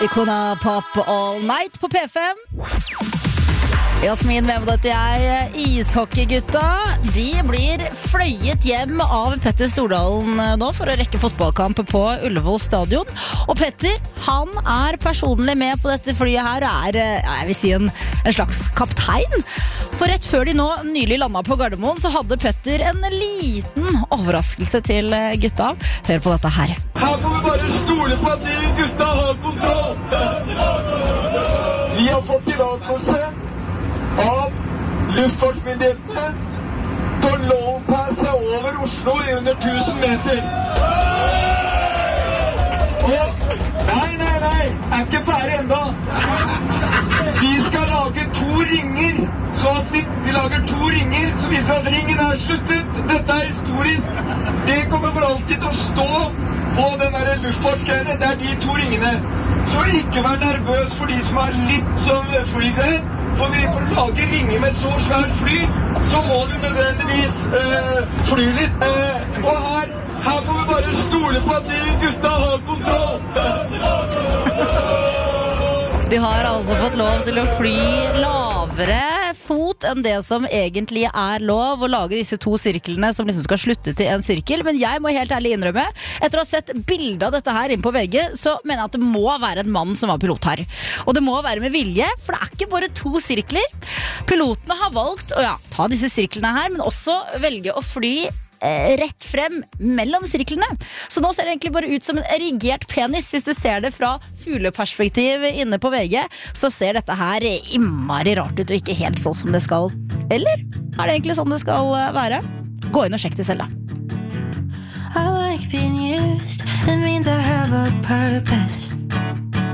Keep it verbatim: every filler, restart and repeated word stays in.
Icona Pop All Night på P fem. Jasmin Vemod heter jeg. Ishockeygutta, de blir fløyet hjem av Petter Stordalen nå for å rekke fotballkamp på Ullevål stadion. Og Petter, han er personlig med på dette flyet her og er, jeg vil si, en, en slags kaptein. For rett før de nå nylig landet på Gardermoen, så hadde Petter en liten overraskelse til gutta. Hør på dette her. Her får vi bare stole på at de gutta har kontroll. Vi har fått tillatelse av luftfartsmyndighetene til å lowpasse over Oslo i under tusen meter. Og nei, nei, nei, er ikke ferdig enda. Vi skal lage to ringer, så at vi, vi lager to ringer, så viser at ringen er sluttet. Dette er historisk. Det kommer for alltid til å stå på den der luftfartsgreiene. Det er de to ringene. Så ikke vær nervøs for de som er litt som flygreier. For vi får lage ringer med et så svært fly, så må du nødvendigvis eh, fly litt. Eh, og her, her får vi bare stole på at de gutta har kontroll. De har altså fått lov til å fly lavere fot enn det som egentlig er lov, å lage disse to sirklene som liksom skal slutte til en sirkel. Men jeg må helt ærlig innrømme, etter å ha sett bildet av dette her inn på V G, så mener jeg at det må være en mann som var pilot her. Og det må være med vilje, for det er ikke bare to sirkler. Pilotene har valgt å ja, ta disse sirklene her, men også velge å fly rett frem mellom sirklene. Så nå ser det egentlig bare ut som en erigert penis. Hvis du ser det fra fugleperspektiv inne på V G, så ser dette her innmari rart ut og ikke helt sånn som det skal. Eller er det egentlig sånn det skal være? Gå inn og sjekk det selv da. I like being used. It means I have a purpose.